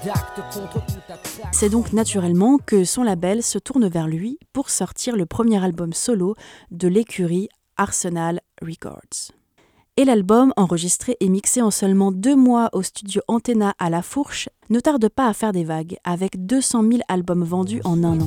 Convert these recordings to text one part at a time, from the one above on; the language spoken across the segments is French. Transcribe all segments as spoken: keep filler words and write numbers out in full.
C'est donc naturellement que son label se tourne vers lui pour sortir le premier album solo de l'écurie Arsenal Records. Et l'album, enregistré et mixé en seulement deux mois au studio Antenna à La Fourche, ne tarde pas à faire des vagues, avec deux cent mille albums vendus en un an.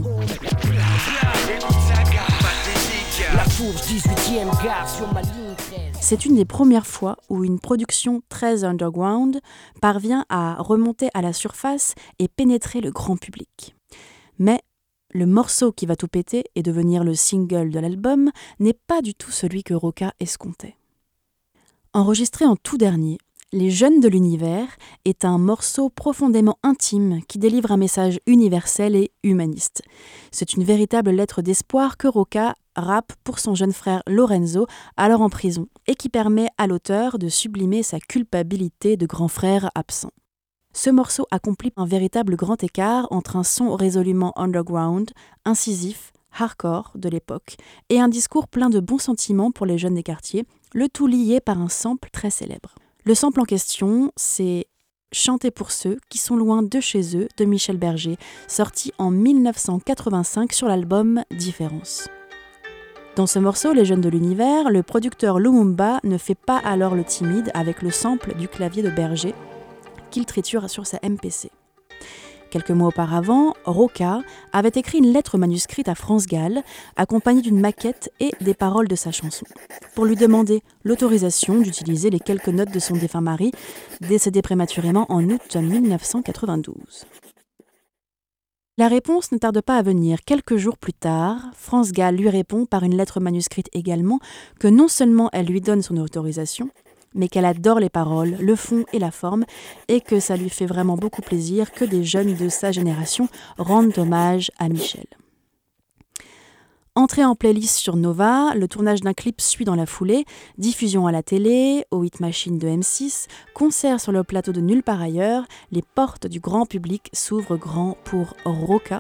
C'est une des premières fois où une production très underground parvient à remonter à la surface et pénétrer le grand public. Mais le morceau qui va tout péter et devenir le single de l'album n'est pas du tout celui que Roca escomptait. Enregistré en tout dernier, Les Jeunes de l'Univers est un morceau profondément intime qui délivre un message universel et humaniste. C'est une véritable lettre d'espoir que Roca rappe pour son jeune frère Lorenzo, alors en prison, et qui permet à l'auteur de sublimer sa culpabilité de grand frère absent. Ce morceau accomplit un véritable grand écart entre un son résolument underground, incisif, hardcore de l'époque, et un discours plein de bons sentiments pour les jeunes des quartiers, le tout lié par un sample très célèbre. Le sample en question, c'est « Chanter pour ceux qui sont loin de chez eux » de Michel Berger, sorti en dix-neuf cent quatre-vingt-cinq sur l'album Différence. Dans ce morceau, Les Jeunes de l'Univers, le producteur Lumumba ne fait pas alors le timide avec le sample du clavier de Berger qu'il triture sur sa M P C. Quelques mois auparavant, Roca avait écrit une lettre manuscrite à France Gall, accompagnée d'une maquette et des paroles de sa chanson, pour lui demander l'autorisation d'utiliser les quelques notes de son défunt mari, décédé prématurément en août dix-neuf cent quatre-vingt-douze. La réponse ne tarde pas à venir. Quelques jours plus tard, France Gall lui répond par une lettre manuscrite également que non seulement elle lui donne son autorisation, mais qu'elle adore les paroles, le fond et la forme, et que ça lui fait vraiment beaucoup plaisir que des jeunes de sa génération rendent hommage à Michel. Entrée en playlist sur Nova, le tournage d'un clip suit dans la foulée, diffusion à la télé, au Hit Machine de M six, concert sur le plateau de Nulle part ailleurs, les portes du grand public s'ouvrent grand pour Roca.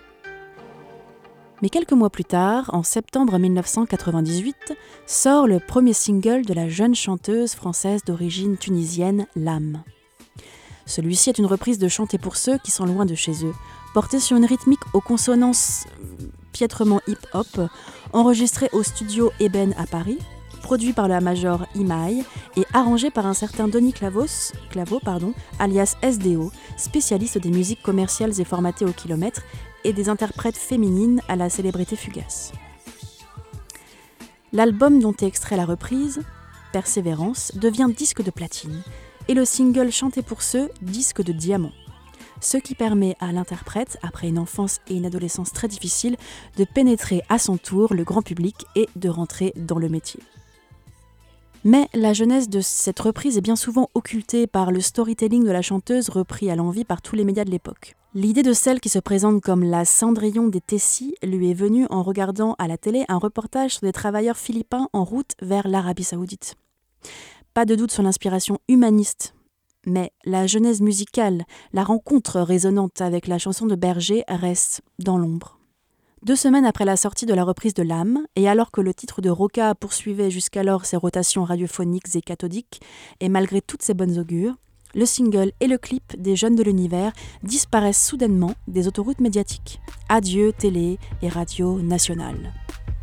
Mais quelques mois plus tard, en septembre dix-neuf cent quatre-vingt-dix-huit, sort le premier single de la jeune chanteuse française d'origine tunisienne, L'Âme. Celui-ci est une reprise de Chanter pour ceux qui sont loin de chez eux, portée sur une rythmique aux consonances piètrement hip-hop, enregistrée au studio Eben à Paris, produit par la major Imaï et arrangé par un certain Denis Clavos, Claveau, pardon, alias S D O, spécialiste des musiques commerciales et formatées au kilomètre, et des interprètes féminines à la célébrité fugace. L'album dont est extrait la reprise, Persévérance, devient disque de platine, et le single Chanter pour ceux, disque de diamant. Ce qui permet à l'interprète, après une enfance et une adolescence très difficiles, de pénétrer à son tour le grand public et de rentrer dans le métier. Mais la jeunesse de cette reprise est bien souvent occultée par le storytelling de la chanteuse repris à l'envi par tous les médias de l'époque. L'idée de celle qui se présente comme la Cendrillon des Tessis lui est venue en regardant à la télé un reportage sur des travailleurs philippins en route vers l'Arabie Saoudite. Pas de doute sur l'inspiration humaniste, mais la genèse musicale, la rencontre résonante avec la chanson de Berger reste dans l'ombre. Deux semaines après la sortie de la reprise de L'Âme, et alors que le titre de Roca poursuivait jusqu'alors ses rotations radiophoniques et cathodiques, et malgré toutes ses bonnes augures, le single et le clip des Jeunes de l'Univers disparaissent soudainement des autoroutes médiatiques. Adieu télé et radio nationale.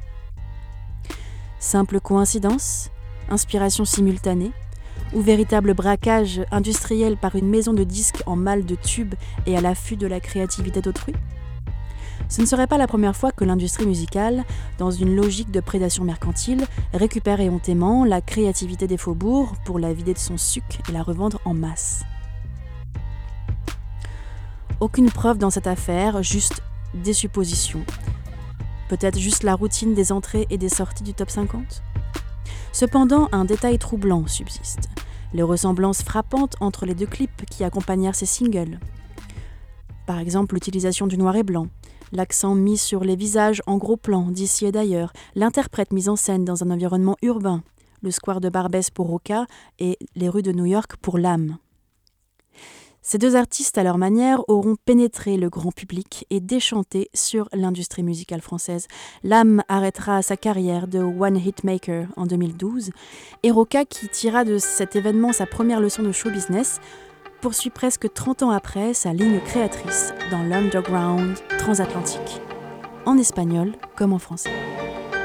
Simple coïncidence ? Inspiration simultanée ? Ou véritable braquage industriel par une maison de disques en mal de tubes et à l'affût de la créativité d'autrui ? Ce ne serait pas la première fois que l'industrie musicale, dans une logique de prédation mercantile, récupère éhontément la créativité des faubourgs pour la vider de son suc et la revendre en masse. Aucune preuve dans cette affaire, juste des suppositions. Peut-être juste la routine des entrées et des sorties du top cinquante ? Cependant, un détail troublant subsiste. Les ressemblances frappantes entre les deux clips qui accompagnèrent ces singles. Par exemple, l'utilisation du noir et blanc, l'accent mis sur les visages en gros plan d'ici et d'ailleurs, l'interprète mise en scène dans un environnement urbain, le square de Barbès pour Roca et les rues de New York pour L'Âme. Ces deux artistes, à leur manière, auront pénétré le grand public et déchanté sur l'industrie musicale française. L'Âme arrêtera sa carrière de One Hit Maker en deux mille douze, et Roca, qui tira de cet événement sa première leçon de show business, poursuit presque trente ans après sa ligne créatrice dans l'underground transatlantique, en espagnol comme en français.